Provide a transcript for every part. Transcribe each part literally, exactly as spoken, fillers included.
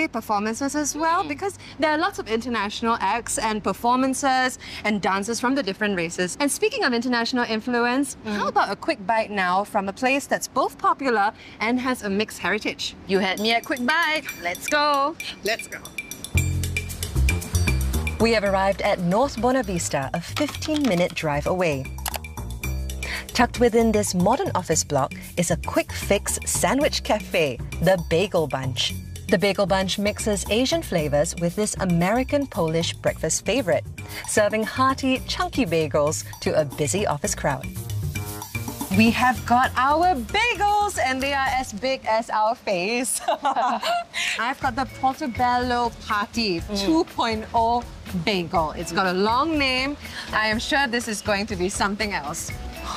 performances as well, because there are lots of international acts and performances and dancers from the different races. And speaking of international influence, mm. how about a quick bite now from a place that's both popular and has a mixed heritage? You had me at Quick Bite. Let's go. Let's go. We have arrived at North Buona Vista, a fifteen minute drive away. Tucked within this modern office block is a quick fix sandwich cafe, the Bagel Bunch. The Bagel Bunch mixes Asian flavors with this American-Polish breakfast favorite, serving hearty, chunky bagels to a busy office crowd. We have got our bagels and they are as big as our face. I've got the Portobello Party mm. two point oh bagel. It's got a long name. I am sure this is going to be something else.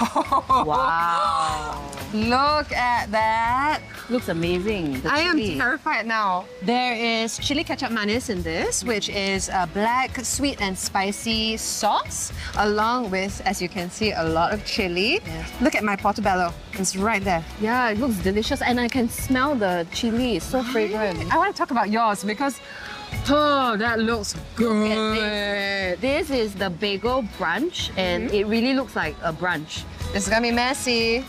Wow! Look at that. Looks amazing. I am terrified now. There is chili ketchup manis in this, which is a black, sweet and spicy sauce, along with, as you can see, a lot of chili. Yes. Look at my portobello. It's right there. Yeah, it looks delicious and I can smell the chili. It's so fragrant. I want to talk about yours because oh, that looks good. This is the bagel brunch and mm-hmm. it really looks like a brunch. It's gonna be messy.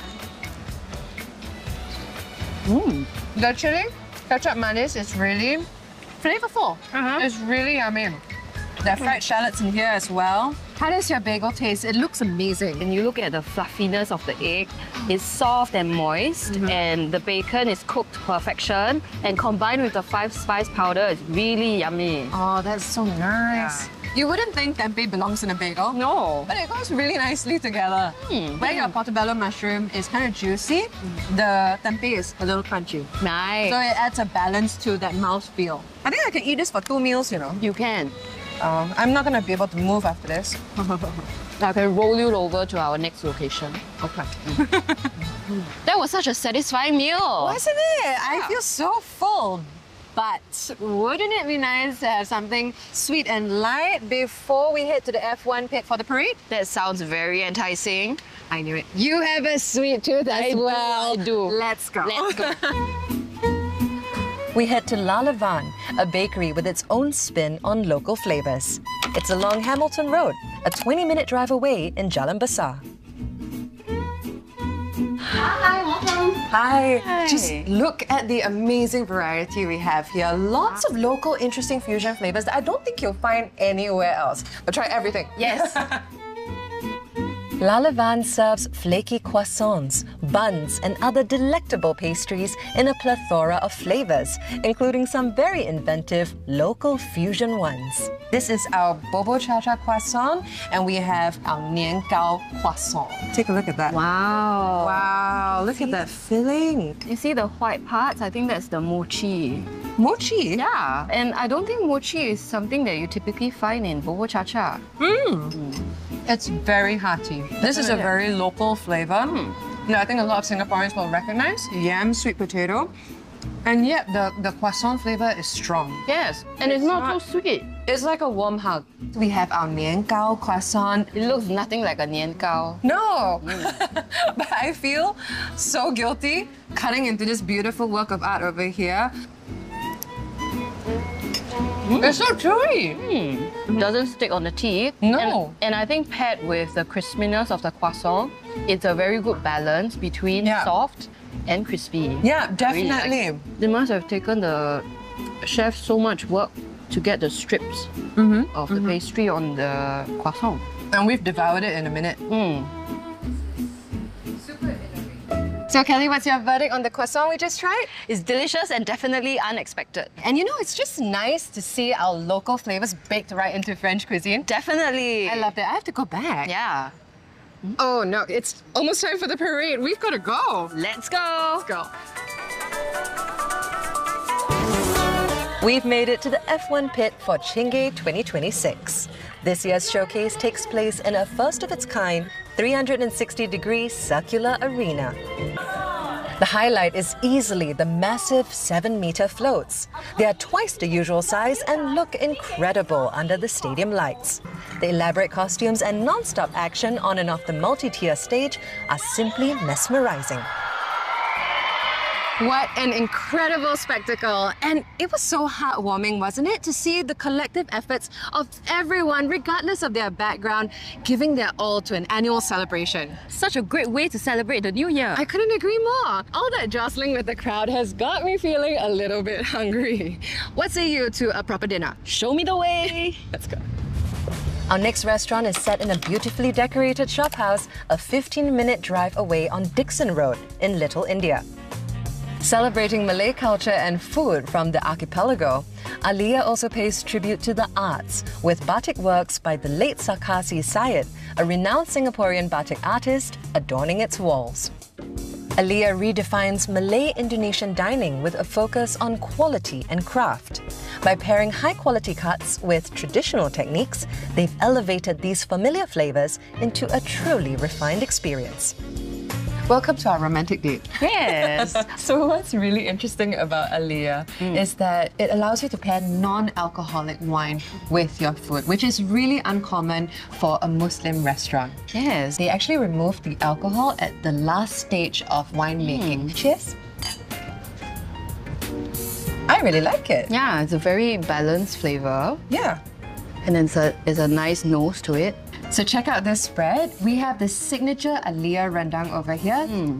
Mm. The chili ketchup manis is really flavorful. Uh-huh. It's really yummy. There are fried shallots in here as well. How does your bagel taste? It looks amazing. And you look at the fluffiness of the egg. It's soft and moist, mm-hmm. and the bacon is cooked to perfection. And combined with the five spice powder, it's really yummy. Oh, that's so nice. Yeah. You wouldn't think tempeh belongs in a bagel. No. But it goes really nicely together. Mm. Where your portobello mushroom is kind of juicy, mm. the tempeh is a little crunchy. Nice. So it adds a balance to that mouthfeel. I think I can eat this for two meals, you know. You can. Um, I'm not going to be able to move after this. I can roll you over to our next location. Okay. That was such a satisfying meal. Wasn't it? Yeah. I feel so full. But wouldn't it be nice to have something sweet and light before we head to the F one pit for the parade? That sounds very enticing. I knew it. You have a sweet tooth as I well. Do, I do. Let's go. Let's go. We head to La Levan, a bakery with its own spin on local flavors. It's along Hamilton Road, a twenty minute drive away in Jalan Besar. Hi, welcome. Hi. Hi. Just look at the amazing variety we have here. Lots of local, interesting fusion flavors that I don't think you'll find anywhere else. But try everything. Yes. La Levan serves flaky croissants, buns, and other delectable pastries in a plethora of flavors, including some very inventive local fusion ones. This is our Bubur Cha Cha croissant, and we have our Nian Gao croissant. Take a look at that. Wow. Wow, look see? at that filling. You see the white parts? I think that's the mochi. Mochi? Yeah. And I don't think mochi is something that you typically find in Bubur Cha Cha. Mm. Mm. It's very hearty. This is a very local flavor. Mm. You know, I think a lot of Singaporeans will recognize yam, sweet potato, and yet the, the croissant flavor is strong. Yes, and it's, it's not, not so sweet. It's like a warm hug. We have our Nian Gao croissant. It looks nothing like a Nian Gao. No, mm. But I feel so guilty cutting into this beautiful work of art over here. Mm. It's so chewy. Mm. It doesn't stick on the teeth. No. And, and I think paired with the crispiness of the croissant, it's a very good balance between yeah. soft and crispy. Yeah, definitely. Really, like, they must have taken the chef so much work to get the strips mm-hmm. of the mm-hmm. pastry on the croissant. And we've devoured it in a minute. Mm. So Kelly, what's your verdict on the croissant we just tried? It's delicious and definitely unexpected. And you know, it's just nice to see our local flavors baked right into French cuisine. Definitely. I love that. I have to go back. Yeah. Oh no, it's almost time for the parade. We've got to go. Let's go. Let's go. We've made it to the F one pit for Chingay twenty twenty-six. This year's showcase takes place in a first-of-its-kind three hundred sixty degree circular arena. The highlight is easily the massive seven meter floats. They are twice the usual size and look incredible under the stadium lights. The elaborate costumes and non-stop action on and off the multi-tier stage are simply mesmerizing. What an incredible spectacle. And it was so heartwarming, wasn't it? To see the collective efforts of everyone, regardless of their background, giving their all to an annual celebration. Such a great way to celebrate the new year. I couldn't agree more. All that jostling with the crowd has got me feeling a little bit hungry. What say you to a proper dinner? Show me the way. Let's go. Our next restaurant is set in a beautifully decorated shop house a fifteen minute drive away on Dixon Road in Little India. Celebrating Malay culture and food from the archipelago, Alia also pays tribute to the arts with batik works by the late Sarkasi Syed, a renowned Singaporean batik artist, adorning its walls. Alia redefines Malay-Indonesian dining with a focus on quality and craft. By pairing high-quality cuts with traditional techniques, they've elevated these familiar flavors into a truly refined experience. Welcome to our romantic date. Yes. So what's really interesting about Alia mm. is that it allows you to pair non-alcoholic wine with your food, which is really uncommon for a Muslim restaurant. Yes. They actually remove the alcohol at the last stage of winemaking. Mm. Cheers. I really like it. Yeah, it's a very balanced flavor. Yeah. And then it's a, it's a nice nose to it. So check out this spread. We have the signature Alia rendang over here. Mm.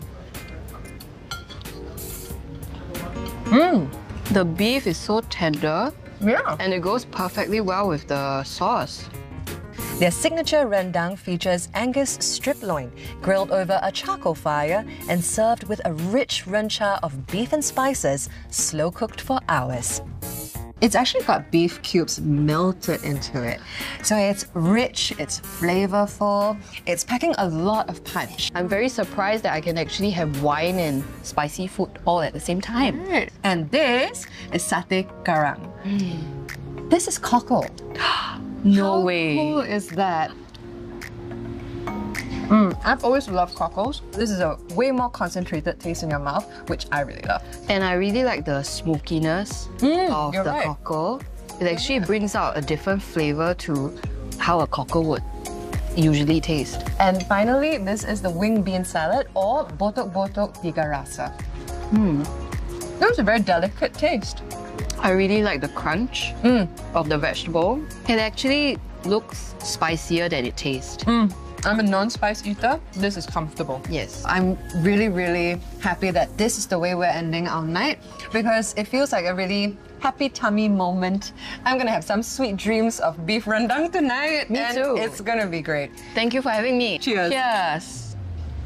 Mm. The beef is so tender. Yeah. And it goes perfectly well with the sauce. Their signature rendang features Angus strip loin, grilled over a charcoal fire and served with a rich rencha of beef and spices, slow-cooked for hours. It's actually got beef cubes melted into it. So it's rich, it's flavorful, it's packing a lot of punch. I'm very surprised that I can actually have wine and spicy food all at the same time. Right. And this is satay garang. Mm. This is cockle. No How way. cool is that? Mm, I've always loved cockles. This is a way more concentrated taste in your mouth, which I really love. And I really like the smokiness Mm, of the right. cockle. It actually brings out a different flavor to how a cockle would usually taste. And finally, this is the wing bean salad or botok-botok tiga rasa. Mm. That's a very delicate taste. I really like the crunch mm. of the vegetable. It actually looks spicier than it tastes. Mm. I'm a non-spice eater. This is comfortable. Yes. I'm really, really happy that this is the way we're ending our night because it feels like a really happy tummy moment. I'm gonna have some sweet dreams of beef rendang tonight. Me and too. It's gonna be great. Thank you for having me. Cheers. Cheers.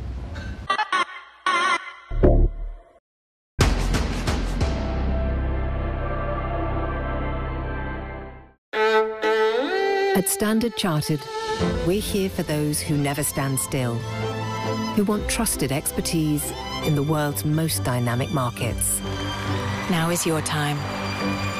At Standard Chartered, we're here for those who never stand still, who want trusted expertise in the world's most dynamic markets. Now is your time.